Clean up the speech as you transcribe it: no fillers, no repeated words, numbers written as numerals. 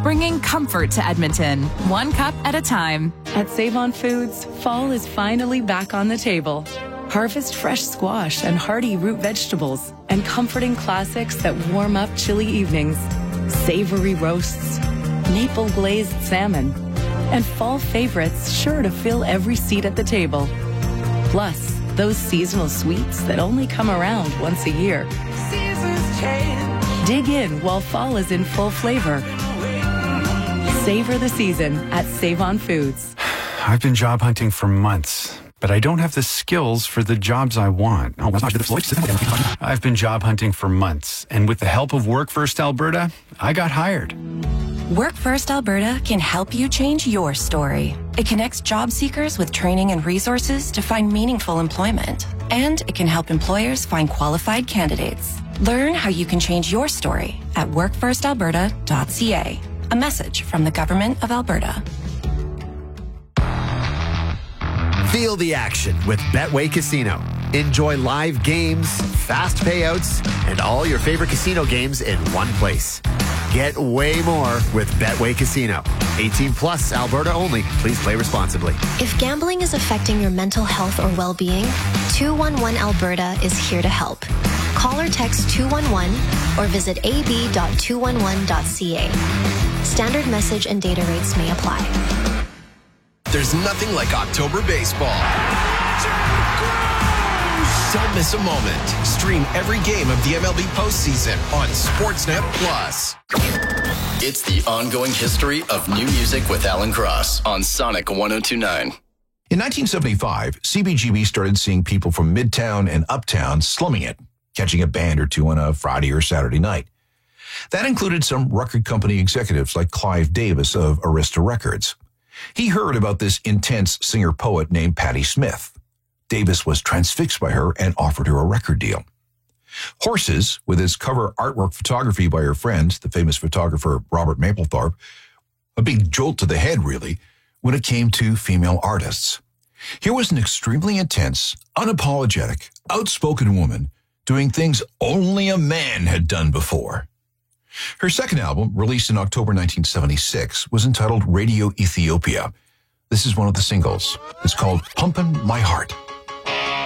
bringing comfort to Edmonton, one cup at a time. At Save-On Foods, fall is finally back on the table. Harvest fresh squash and hearty root vegetables and comforting classics that warm up chilly evenings. Savory roasts, maple glazed salmon, and fall favorites sure to fill every seat at the table. Plus, those seasonal sweets that only come around once a year. Seasons change. Dig in while fall is in full flavor. Savor the season at Save-On Foods. I've been job hunting for months, but I don't have the skills for the jobs I want. I've been job hunting for months, and with the help of Work First Alberta, I got hired. Work First Alberta can help you change your story. It connects job seekers with training and resources to find meaningful employment. And it can help employers find qualified candidates. Learn how you can change your story at workfirstalberta.ca. A message from the Government of Alberta. Feel the action with Betway Casino. Enjoy live games, fast payouts, and all your favorite casino games in one place. Get way more with Betway Casino. 18 plus, Alberta only. Please play responsibly. If gambling is affecting your mental health or well-being, 211 Alberta is here to help. Call or text 211 or visit ab.211.ca. Standard message and data rates may apply. There's nothing like October baseball. Don't miss a moment. Stream every game of the MLB postseason on Sportsnet Plus. It's the ongoing history of new music with Alan Cross on Sonic 102.9. In 1975, CBGB started seeing people from Midtown and Uptown slumming it, catching a band or two on a Friday or Saturday night. That included some record company executives like Clive Davis of Arista Records. He heard about this intense singer-poet named Patti Smith. Davis was transfixed by her and offered her a record deal. Horses, with its cover artwork photography by her friend, the famous photographer Robert Mapplethorpe, a big jolt to the head, really, when it came to female artists. Here was an extremely intense, unapologetic, outspoken woman doing things only a man had done before. Her second album, released in October 1976, was entitled Radio Ethiopia. This is one of the singles. It's called Pumpin' My Heart.